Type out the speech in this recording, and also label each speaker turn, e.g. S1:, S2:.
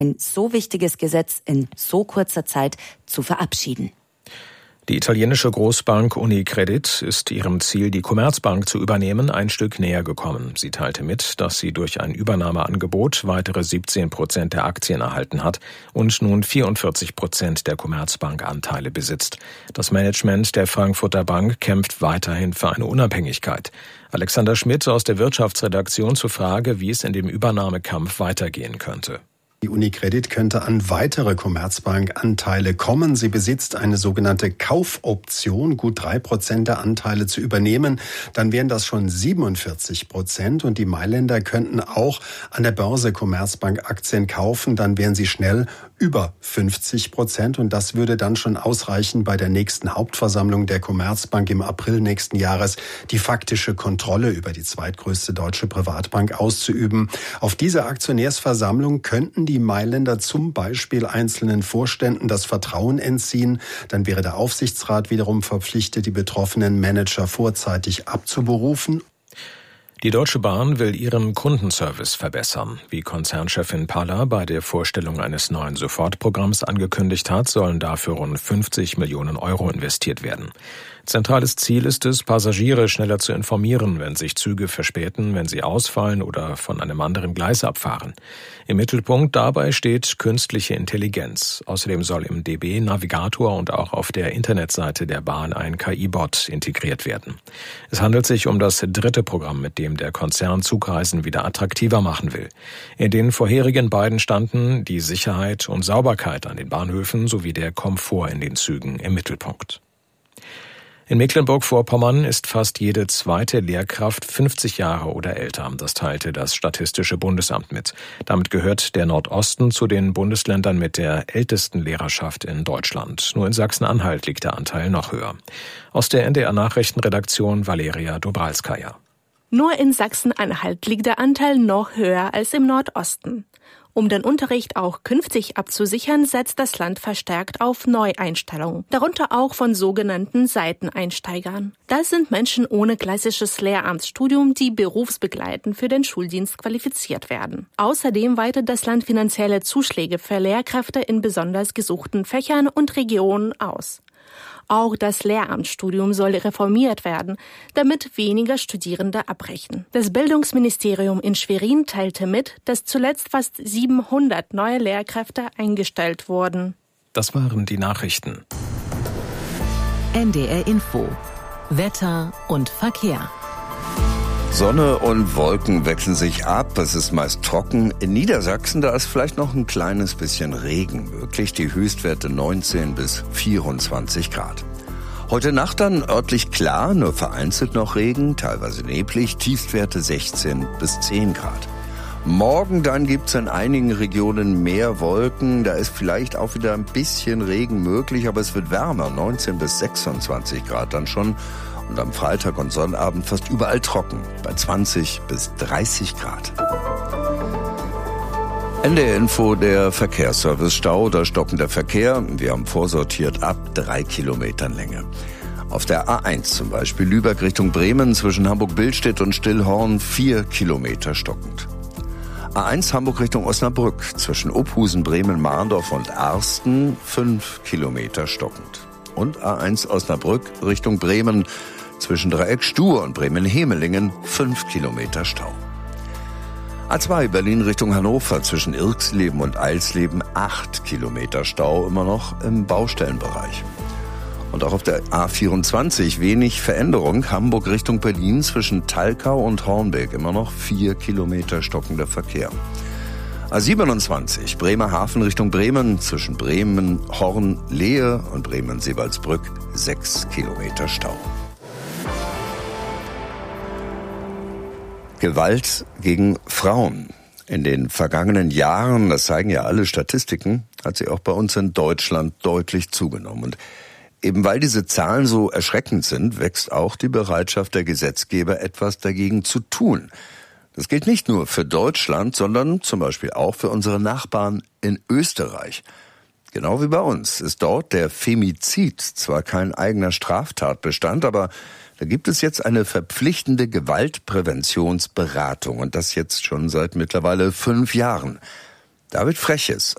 S1: ein so wichtiges Gesetz in so kurzer Zeit zu verabschieden.
S2: Die italienische Großbank Unicredit ist ihrem Ziel, die Commerzbank zu übernehmen, ein Stück näher gekommen. Sie teilte mit, dass sie durch ein Übernahmeangebot weitere 17% der Aktien erhalten hat und nun 44% der Commerzbank-Anteile besitzt. Das Management der Frankfurter Bank kämpft weiterhin für eine Unabhängigkeit. Alexander Schmidt aus der Wirtschaftsredaktion zur Frage, wie es in dem Übernahmekampf weitergehen könnte.
S3: Die Unicredit könnte an weitere Commerzbank-Anteile kommen. Sie besitzt eine sogenannte Kaufoption, gut 3% der Anteile zu übernehmen. Dann wären das schon 47% und die Mailänder könnten auch an der Börse Commerzbank-Aktien kaufen. Dann wären sie schnell über 50% und das würde dann schon ausreichen, bei der nächsten Hauptversammlung der Commerzbank im April nächsten Jahres die faktische Kontrolle über die zweitgrößte deutsche Privatbank auszuüben. Auf dieser Aktionärsversammlung könnten die Mailänder zum Beispiel einzelnen Vorständen das Vertrauen entziehen. Dann wäre der Aufsichtsrat wiederum verpflichtet, die betroffenen Manager vorzeitig abzuberufen.
S2: Die Deutsche Bahn will ihren Kundenservice verbessern. Wie Konzernchefin Palla bei der Vorstellung eines neuen Sofortprogramms angekündigt hat, sollen dafür rund 50 Millionen Euro investiert werden. Zentrales Ziel ist es, Passagiere schneller zu informieren, wenn sich Züge verspäten, wenn sie ausfallen oder von einem anderen Gleis abfahren. Im Mittelpunkt dabei steht künstliche Intelligenz. Außerdem soll im DB-Navigator und auch auf der Internetseite der Bahn ein KI-Bot integriert werden. Es handelt sich um das dritte Programm, mit dem der Konzern Zugreisen wieder attraktiver machen will. In den vorherigen beiden standen die Sicherheit und Sauberkeit an den Bahnhöfen sowie der Komfort in den Zügen im Mittelpunkt. In Mecklenburg-Vorpommern ist fast jede zweite Lehrkraft 50 Jahre oder älter. Das teilte das Statistische Bundesamt mit. Damit gehört der Nordosten zu den Bundesländern mit der ältesten Lehrerschaft in Deutschland. Nur in Sachsen-Anhalt liegt der Anteil noch höher. Aus der NDR-Nachrichtenredaktion Valeria Dobralskaja.
S4: Nur in Sachsen-Anhalt liegt der Anteil noch höher als im Nordosten. Um den Unterricht auch künftig abzusichern, setzt das Land verstärkt auf Neueinstellungen, darunter auch von sogenannten Seiteneinsteigern. Das sind Menschen ohne klassisches Lehramtsstudium, die berufsbegleitend für den Schuldienst qualifiziert werden. Außerdem weitet das Land finanzielle Zuschläge für Lehrkräfte in besonders gesuchten Fächern und Regionen aus. Auch das Lehramtsstudium soll reformiert werden, damit weniger Studierende abbrechen. Das Bildungsministerium in Schwerin teilte mit, dass zuletzt fast 700 neue Lehrkräfte eingestellt wurden.
S2: Das waren die Nachrichten.
S5: NDR Info. Wetter und Verkehr.
S6: Sonne und Wolken wechseln sich ab, es ist meist trocken. In Niedersachsen, da ist vielleicht noch ein kleines bisschen Regen möglich, die Höchstwerte 19 bis 24 Grad. Heute Nacht dann örtlich klar, nur vereinzelt noch Regen, teilweise neblig, Tiefstwerte 16 bis 10 Grad. Morgen dann gibt's in einigen Regionen mehr Wolken, da ist vielleicht auch wieder ein bisschen Regen möglich, aber es wird wärmer, 19 bis 26 Grad dann schon. Und am Freitag und Sonnabend fast überall trocken, bei 20 bis 30 Grad. NDR Info, der Verkehrsservice Stau oder stockender Verkehr. Wir haben vorsortiert ab 3 Kilometern Länge. Auf der A1 zum Beispiel Lübeck Richtung Bremen zwischen Hamburg-Billstedt und Stillhorn 4 Kilometer stockend. A1 Hamburg Richtung Osnabrück zwischen Ophusen, Bremen, Mahndorf und Arsten 5 Kilometer stockend. Und A1 Osnabrück Richtung Bremen zwischen Dreieck Stuhr und Bremen-Hemelingen 5 Kilometer Stau. A2 Berlin Richtung Hannover zwischen Irxleben und Eilsleben 8 Kilometer Stau immer noch im Baustellenbereich. Und auch auf der A24 wenig Veränderung. Hamburg Richtung Berlin zwischen Talkau und Hornbeck immer noch 4 Kilometer stockender Verkehr. A27 Bremerhaven Richtung Bremen zwischen Bremen, Horn, Lehe und Bremen-Seewaldsbrück 6 Kilometer Stau. Gewalt gegen Frauen. In den vergangenen Jahren, das zeigen ja alle Statistiken, hat sie auch bei uns in Deutschland deutlich zugenommen. Und eben weil diese Zahlen so erschreckend sind, wächst auch die Bereitschaft der Gesetzgeber, etwas dagegen zu tun. Das gilt nicht nur für Deutschland, sondern zum Beispiel auch für unsere Nachbarn in Österreich. Genau wie bei uns ist dort der Femizid zwar kein eigener Straftatbestand, aber da gibt es jetzt eine verpflichtende Gewaltpräventionsberatung und das jetzt schon seit mittlerweile 5 Jahren. David Freches